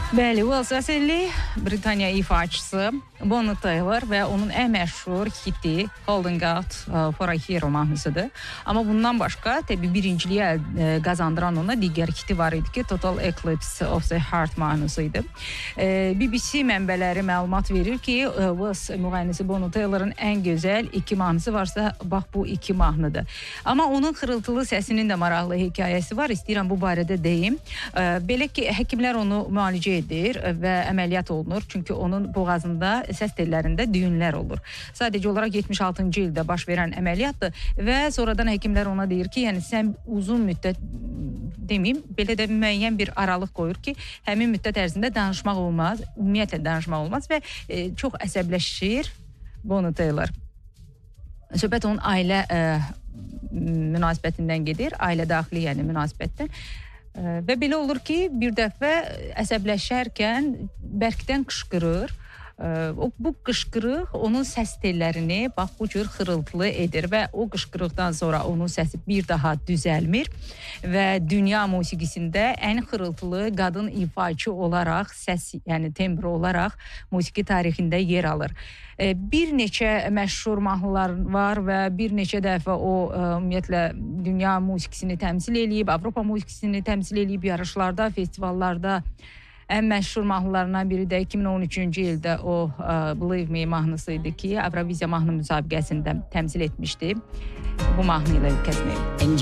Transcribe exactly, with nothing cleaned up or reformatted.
Bəli, Wells əsəlli Britaniya ifaçısı Bonnie Tyler və onun ən məşhur hiti Holding Out for a Hero mahnısıdır. Amma bundan başqa təbii birinciliyi qazandıran ona digər hiti var idi ki, Total Eclipse of the Heart mahnısıydı. B B C mənbələri məlumat verir ki, Wells müğənnisi Bonnie Tyler'ın ən gözəl iki mahnısı varsa, bax bu iki mahnıdır. Amma onun xırıltılı səsinin də maraqlı hekayəsi var. İstəyirəm bu barədə deyim. Belə ki, həkimlər onu müalicə edir və əməliyyat olunur. Çünki onun boğazında, səs tellərində düyünlər olur. Sadəcə olaraq yetmiş altıncı ildə baş verən əməliyyatdır və sonradan həkimlər ona deyir ki, yəni sən uzun müddət deməyim, belə də müəyyən bir aralıq qoyur ki, həmin müddət ərzində danışmaq olmaz, ümumiyyətlə danışmaq olmaz və e, çox əsəbləşir Bonnie Tyler. Söhbət onun ailə e, münasibətindən gedir, ailə daxili, yəni münasibətdən. Və belə olur ki, bir dəfə əsəbləşərkən bərkdən qışqırır. Bu qışqırıq onun səs tellərini bax bu cür xırıltılı edir və o qışqırıqdan sonra onun səsi bir daha düzəlmir və dünya musiqisində ən xırıltılı qadın ifaçı olaraq, səs, yəni tembr olaraq musiqi tarixində yer alır. Bir neçə məşhur mahnılar var və bir neçə dəfə o ümumiyyətlə dünya musiqisini təmsil eləyib, Avropa musiqisini təmsil eləyib yarışlarda, festivallarda. Ən məşhur mahnılarından biri də iki min on üçüncü ildə o uh, Believe Me mahnısı idi ki, Avroviziya mahnı müsabiqəsində təmsil etmişdi. Bu mahnı ilə kəsməyim.